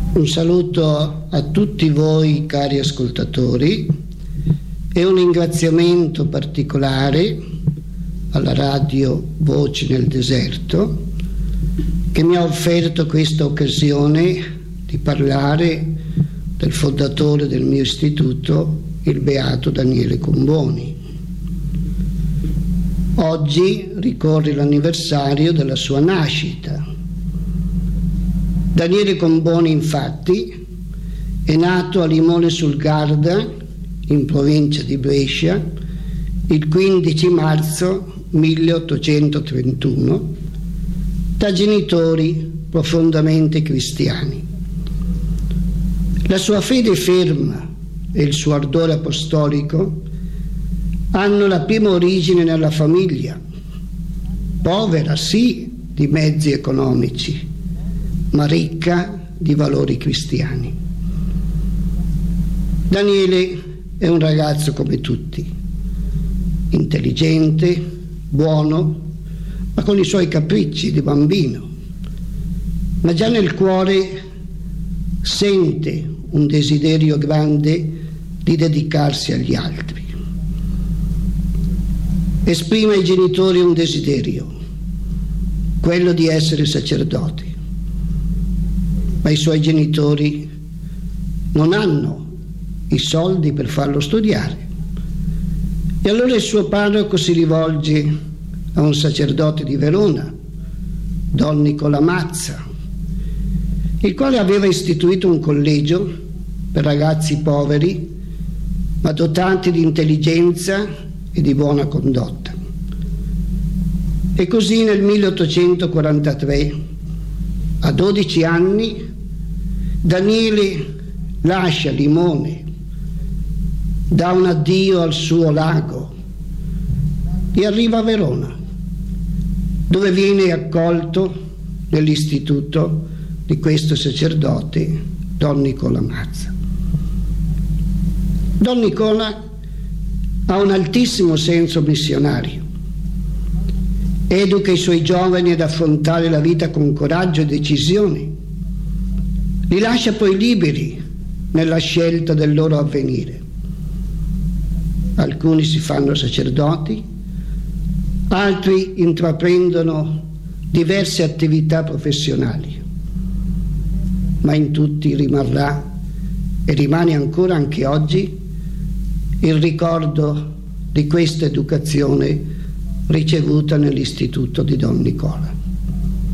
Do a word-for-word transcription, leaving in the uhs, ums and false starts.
Un saluto a tutti voi cari ascoltatori e un ringraziamento particolare alla radio Voci nel Deserto che mi ha offerto questa occasione di parlare del fondatore del mio istituto, il beato Daniele Comboni. Oggi ricorre l'anniversario della sua nascita. Daniele Comboni, infatti, è nato a Limone sul Garda, in provincia di Brescia, il quindici marzo milleottocentotrentuno, da genitori profondamente cristiani. La sua fede ferma e il suo ardore apostolico hanno la prima origine nella famiglia, povera sì di mezzi economici, ma ricca di valori cristiani. Daniele è un ragazzo come tutti, intelligente, buono, ma con i suoi capricci di bambino, ma già nel cuore sente un desiderio grande di dedicarsi agli altri. Esprime ai genitori un desiderio, quello di essere sacerdoti, ma i suoi genitori non hanno i soldi per farlo studiare. E allora il suo parroco si rivolge a un sacerdote di Verona, Don Nicola Mazza, il quale aveva istituito un collegio per ragazzi poveri ma dotati di intelligenza e di buona condotta. E così nel milleottocentoquarantatré, a dodici anni, Daniele lascia Limone, dà un addio al suo lago e arriva a Verona, dove viene accolto nell'istituto di questo sacerdote, Don Nicola Mazza. Don Nicola ha un altissimo senso missionario, educa i suoi giovani ad affrontare la vita con coraggio e decisione, li lascia poi liberi nella scelta del loro avvenire. Alcuni si fanno sacerdoti, altri intraprendono diverse attività professionali, ma in tutti rimarrà e rimane ancora anche oggi il ricordo di questa educazione ricevuta nell'istituto di Don Nicola.